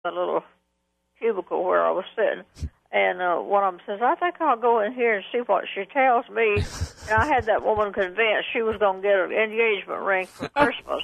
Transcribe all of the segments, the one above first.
the little cubicle where I was sitting. And one of them says, I think I'll go in here and see what she tells me. And I had that woman convinced she was going to get an engagement ring for Christmas.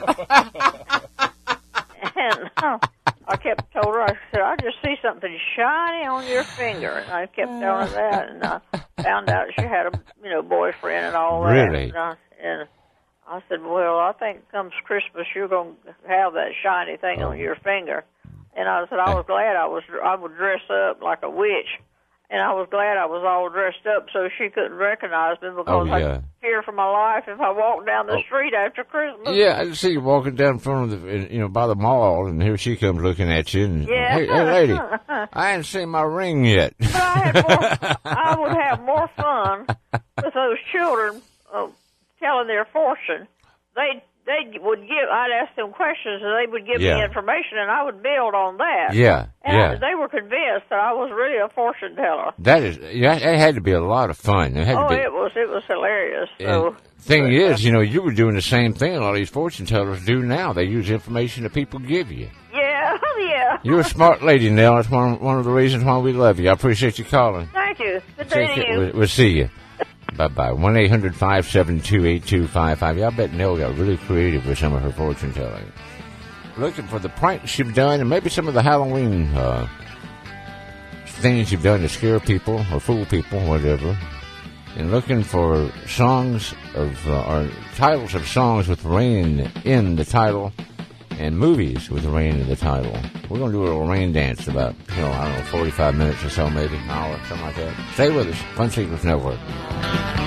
And I kept told her, I said, I just see something shiny on your finger. And I kept telling her that. And I found out she had a boyfriend and all that. Really? And I said, well, I think comes Christmas you're going to have that shiny thing on your finger. And I said, I was glad I would dress up like a witch. And I was glad I was all dressed up so she couldn't recognize me because I fear for my life if I walked down the street after Christmas. Yeah, I see you walking down in front of by the mall, and here she comes looking at you. And, hey, lady, I ain't seen my ring yet. But I would have more fun with those children telling their fortune. I'd ask them questions, and they would give me information, and I would build on that. Yeah, and they were convinced that I was really a fortune teller. That had to be a lot of fun. It was hilarious. So, thing is, you were doing the same thing a lot of these fortune tellers do now. They use information that people give you. Yeah, yeah. You're a smart lady, Nell. That's one of the reasons why we love you. I appreciate you calling. Thank you. Good day to you. We'll see you. Bye-bye. 1-800-572-8255. Yeah, I bet Nell got really creative with some of her fortune telling. Looking for the pranks you've done and maybe some of the Halloween things you've done to scare people or fool people, whatever. And looking for songs or titles of songs with rain in the title and movies with rain in the title. We're going to do a little rain dance about, 45 minutes or so, maybe an hour, something like that. Stay with us. Fun Secrets Network.